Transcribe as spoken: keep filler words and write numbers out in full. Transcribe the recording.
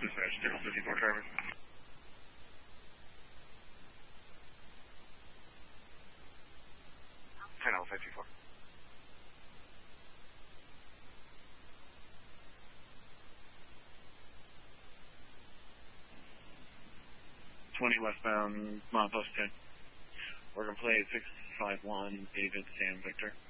Dispatch, zero fifty-four driver. ten L fifty-four. twenty westbound, Montpost ten. We're going to play six five one, David, Sam, Victor.